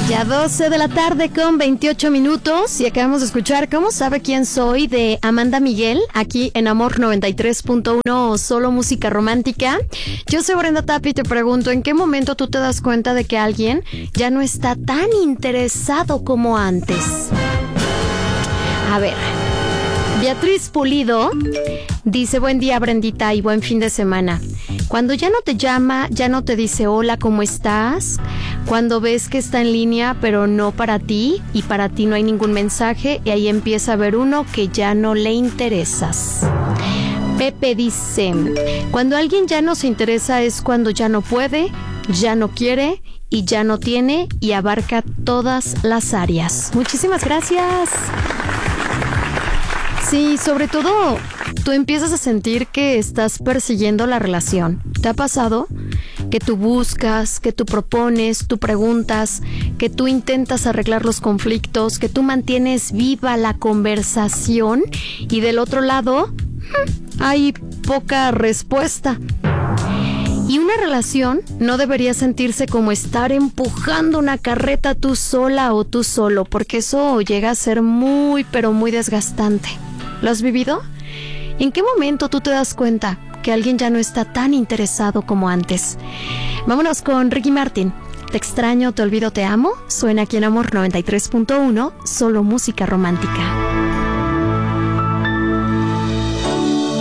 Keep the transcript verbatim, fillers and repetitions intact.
Ya doce de la tarde con veintiocho minutos y acabamos de escuchar ¿Cómo sabe quién soy? De Amanda Miguel, aquí en Amor noventa y tres punto uno, solo música romántica. Yo soy Brenda Tapia y te pregunto, ¿en qué momento tú te das cuenta de que alguien ya no está tan interesado como antes? A ver, Beatriz Pulido dice, buen día Brendita y buen fin de semana. Cuando ya no te llama, ya no te dice hola, ¿cómo estás? Cuando ves que está en línea pero no para ti y para ti no hay ningún mensaje y ahí empieza a ver uno que ya no le interesas. Pepe dice, cuando alguien ya no se interesa es cuando ya no puede, ya no quiere y ya no tiene y abarca todas las áreas. Muchísimas gracias. Sí, sobre todo, tú empiezas a sentir que estás persiguiendo la relación. ¿Te ha pasado? Que tú buscas, que tú propones, tú preguntas, que tú intentas arreglar los conflictos, que tú mantienes viva la conversación y del otro lado hay poca respuesta. Y una relación no debería sentirse como estar empujando una carreta tú sola o tú solo, porque eso llega a ser muy, pero muy desgastante. ¿Lo has vivido? ¿En qué momento tú te das cuenta que alguien ya no está tan interesado como antes? Vámonos con Ricky Martin. Te extraño, te olvido, te amo. Suena aquí en Amor noventa y tres punto uno, solo música romántica.